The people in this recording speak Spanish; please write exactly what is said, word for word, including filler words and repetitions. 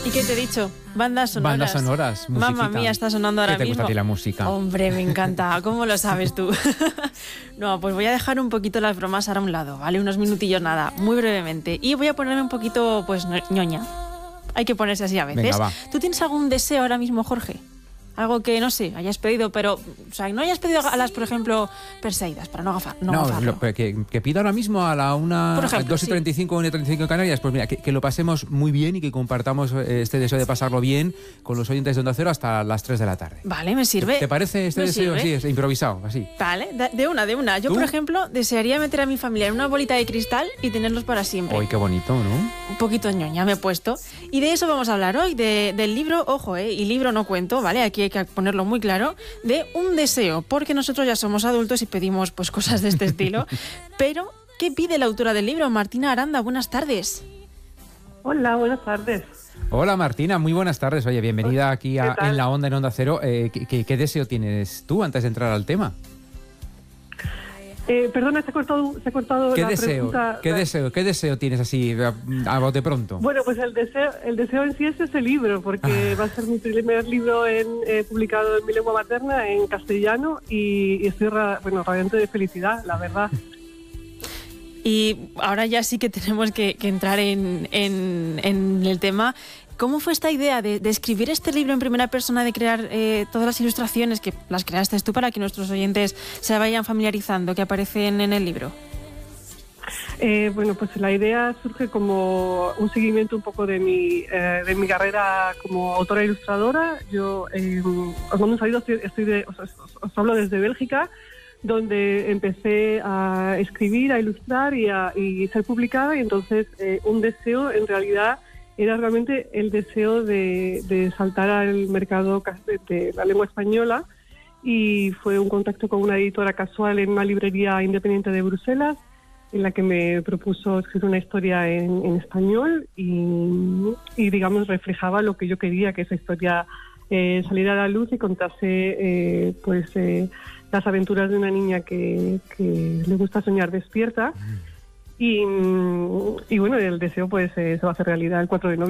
¿Y qué te he dicho? Bandas sonoras. Bandas sonoras, musiquita. Mamma mía, está sonando ahora ¿Qué te mismo. gusta a ti la música? Hombre, me encanta. ¿Cómo lo sabes tú? No, pues voy a dejar un poquito las bromas ahora a un lado, ¿vale? Unos minutillos nada, muy brevemente. Y voy a ponerme un poquito, pues, ñoña. Hay que ponerse así a veces. Venga, va. ¿Tú tienes algún deseo ahora mismo, Jorge? Algo que, no sé, hayas pedido, pero... O sea, no hayas pedido a las, por ejemplo, Perseidas, para no gafar. No, No, gafarlo. lo, que, que pido ahora mismo a la una, Por ejemplo, dos y treinta y cinco, una y treinta y cinco en Canarias, pues mira, que, que lo pasemos muy bien y que compartamos este deseo de pasarlo bien con los oyentes de Onda Cero hasta las tres de la tarde. Vale, me sirve. ¿Te parece este Me deseo? sirve. Sí, es improvisado, así. Vale, de, de una, de una. Yo, ¿Tú? por ejemplo, desearía meter a mi familia en una bolita de cristal y tenerlos para siempre. Uy, qué bonito, ¿no? Un poquito ñoña me he puesto. Y de eso vamos a hablar hoy, de, del libro, ojo, eh, y libro no cuento, ¿vale? Aquí hay que ponerlo muy claro, de un deseo, porque nosotros ya somos adultos y pedimos pues cosas de este estilo. Pero, ¿qué pide la autora del libro? Martina Aranda, buenas tardes. Hola, buenas tardes. Hola Martina, muy buenas tardes. Oye, bienvenida aquí a, ¿Qué tal? en la Onda, en Onda Cero. Eh, ¿qué, qué, ¿Qué deseo tienes tú antes de entrar al tema? Eh, perdona, se ha cortado, se ha cortado ¿Qué la deseo, pregunta. ¿qué deseo, qué deseo tienes así a, a bote pronto? Bueno, pues el deseo, el deseo en sí es ese libro, porque va a ser mi primer libro en, eh, publicado en mi lengua materna, en castellano, y, y estoy ra, bueno, radiante de felicidad, la verdad. Y ahora ya sí que tenemos que, que entrar en, en, en el tema. ¿Cómo fue esta idea de, de escribir este libro en primera persona, de crear eh, todas las ilustraciones que las creaste tú para que nuestros oyentes se vayan familiarizando, que aparecen en el libro? Eh, bueno, pues la idea surge como un seguimiento un poco de mi, eh, de mi carrera como autora e ilustradora. Yo, eh, os mando un saludo, estoy, estoy de, os, os, os hablo desde Bélgica, donde empecé a escribir, a ilustrar y a y ser publicada, y entonces eh, un deseo en realidad era realmente el deseo de, de saltar al mercado de, de la lengua española, y fue un contacto con una editora casual en una librería independiente de Bruselas, en la que me propuso escribir una historia en, en español y, y, digamos, reflejaba lo que yo quería, que esa historia eh, saliera a la luz y contase eh, pues eh, las aventuras de una niña que, que le gusta soñar despierta. Y, y bueno, el deseo pues eh, se va a hacer realidad el cuatro de noviembre.